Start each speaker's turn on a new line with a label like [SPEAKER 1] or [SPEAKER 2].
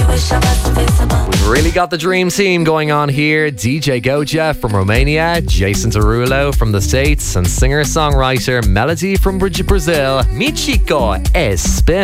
[SPEAKER 1] We've really got the dream team going on here. DJ Goja from Romania, Jason Derulo from the States, and singer-songwriter Melody from Brazil, Mi Chico Espin.